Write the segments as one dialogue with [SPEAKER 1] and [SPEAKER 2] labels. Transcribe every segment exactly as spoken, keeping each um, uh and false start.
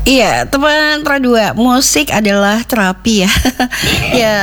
[SPEAKER 1] Iya, teman Pradua, musik adalah terapi ya. Ya,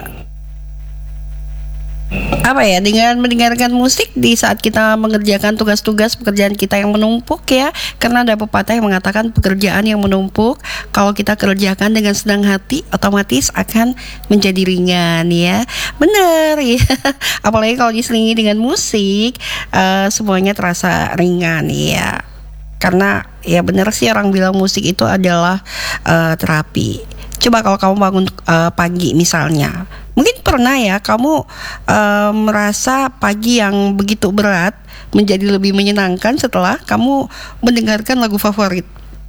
[SPEAKER 1] apa ya, dengan mendengarkan musik di saat kita mengerjakan tugas-tugas pekerjaan kita yang menumpuk ya, karena ada pepatah yang mengatakan pekerjaan yang menumpuk kalau kita kerjakan dengan senang hati otomatis akan menjadi ringan ya. Bener ya. Apalagi kalau diselingi dengan musik, eh, semuanya terasa ringan ya. Karena ya bener sih orang bilang musik itu adalah eh, terapi. Coba kalau kamu bangun eh, pagi misalnya, mungkin pernah ya kamu eh, merasa pagi yang begitu berat menjadi lebih menyenangkan setelah kamu mendengarkan lagu favorit.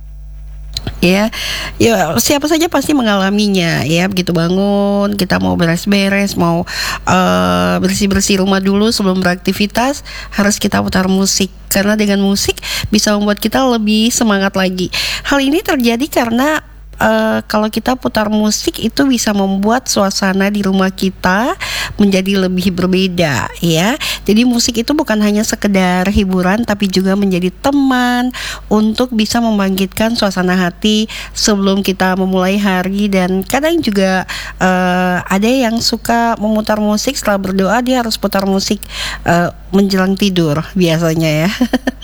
[SPEAKER 1] Ya, ya siapa saja pasti mengalaminya ya. Begitu bangun, kita mau beres-beres, mau uh, bersih-bersih rumah dulu sebelum beraktivitas, harus kita putar musik karena dengan musik bisa membuat kita lebih semangat lagi. Hal ini terjadi karena Uh, kalau kita putar musik itu bisa membuat suasana di rumah kita menjadi lebih berbeda ya. Jadi musik itu bukan hanya sekedar hiburan tapi juga menjadi teman untuk bisa membangkitkan suasana hati sebelum kita memulai hari. Dan kadang juga uh, ada yang suka memutar musik setelah berdoa, dia harus putar musik uh, menjelang tidur biasanya ya.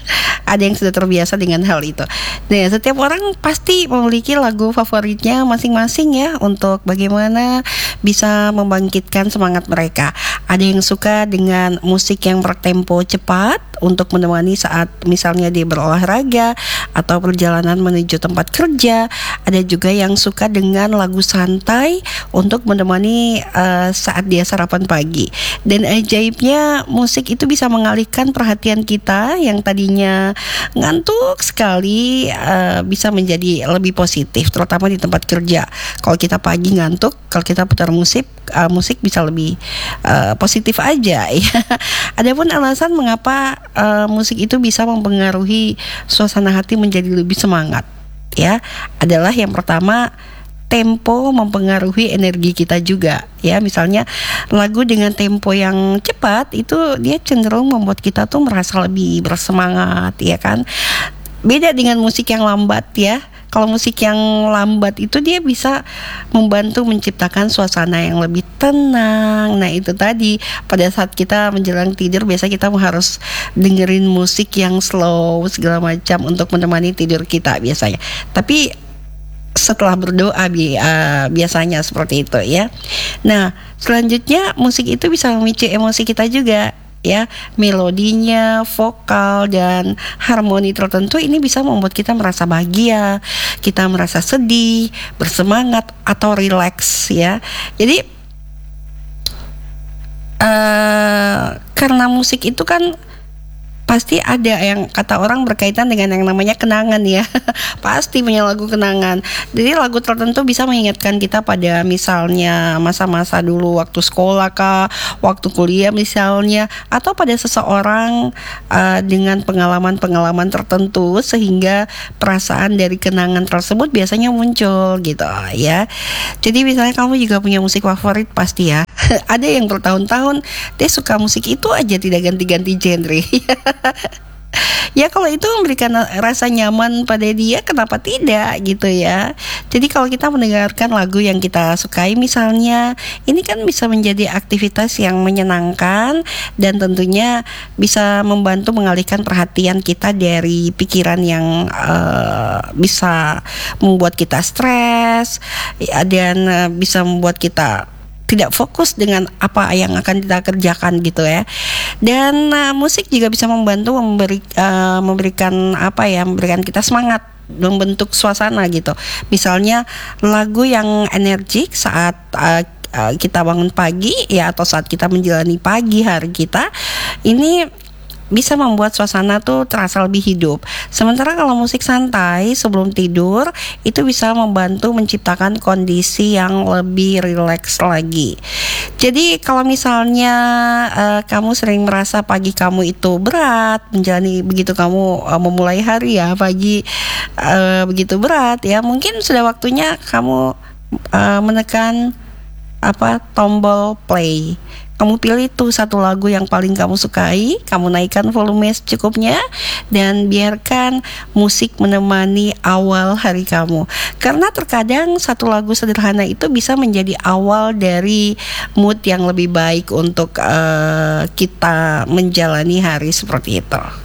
[SPEAKER 1] Ada yang sudah terbiasa dengan hal itu. Nah, setiap orang pasti memiliki lagu favoritnya masing-masing ya untuk bagaimana bisa membangkitkan semangat mereka. Ada yang suka dengan musik yang bertempo cepat untuk menemani saat misalnya dia berolahraga atau perjalanan menuju tempat kerja. Ada juga yang suka dengan lagu santai untuk menemani uh, saat dia sarapan pagi. Dan ajaibnya musik itu bisa mengalihkan perhatian kita yang tadinya ngantuk sekali, uh, bisa menjadi lebih positif, terutama di tempat kerja. Kalau kita pagi ngantuk, kalau kita putar musik, uh, musik bisa lebih uh, positif aja ya. Adapun alasan mengapa uh, musik itu bisa mempengaruhi suasana hati menjadi lebih semangat ya, adalah yang pertama, tempo mempengaruhi energi kita juga ya. Misalnya lagu dengan tempo yang cepat itu dia cenderung membuat kita tuh merasa lebih bersemangat ya kan. Beda dengan musik yang lambat ya. Kalau musik yang lambat itu dia bisa membantu menciptakan suasana yang lebih tenang. Nah itu tadi, pada saat kita menjelang tidur biasa kita harus dengerin musik yang slow segala macam untuk menemani tidur kita biasanya. Tapi setelah berdoa bi- uh, biasanya seperti itu ya. Nah selanjutnya musik itu bisa memicu emosi kita juga ya. Melodinya, vokal dan harmoni tertentu ini bisa membuat kita merasa bahagia, kita merasa sedih, bersemangat atau rileks ya. Jadi uh, karena musik itu kan pasti ada yang kata orang berkaitan dengan yang namanya kenangan ya. Pasti punya lagu kenangan. Jadi lagu tertentu bisa mengingatkan kita pada misalnya masa-masa dulu waktu sekolah kah, waktu kuliah misalnya, atau pada seseorang uh, dengan pengalaman-pengalaman tertentu sehingga perasaan dari kenangan tersebut biasanya muncul gitu ya. Jadi misalnya kamu juga punya musik favorit pasti ya. Ada yang bertahun-tahun dia suka musik itu aja, tidak ganti-ganti genre. Ya kalau itu memberikan rasa nyaman pada dia, kenapa tidak gitu ya. Jadi kalau kita mendengarkan lagu yang kita sukai misalnya, ini kan bisa menjadi aktivitas yang menyenangkan dan tentunya bisa membantu mengalihkan perhatian kita dari pikiran yang uh, bisa membuat kita stres ya, dan uh, bisa membuat kita tidak fokus dengan apa yang akan kita kerjakan gitu ya. Dan uh, musik juga bisa membantu memberi uh, memberikan apa ya, memberikan kita semangat, membentuk suasana gitu. Misalnya lagu yang energik saat uh, uh, kita bangun pagi ya, atau saat kita menjalani pagi hari kita, ini bisa membuat suasana tuh terasa lebih hidup. Sementara kalau musik santai sebelum tidur itu bisa membantu menciptakan kondisi yang lebih rileks lagi. Jadi kalau misalnya uh, kamu sering merasa pagi kamu itu berat, menjalani begitu kamu uh, memulai hari ya pagi uh, begitu berat ya, mungkin sudah waktunya kamu uh, menekan apa tombol play. kamu pilih tuh satu lagu yang paling kamu sukai, kamu naikkan volume secukupnya, dan biarkan musik menemani awal hari kamu. Karena terkadang satu lagu sederhana itu bisa menjadi awal dari mood yang lebih baik untuk uh, kita menjalani hari seperti itu.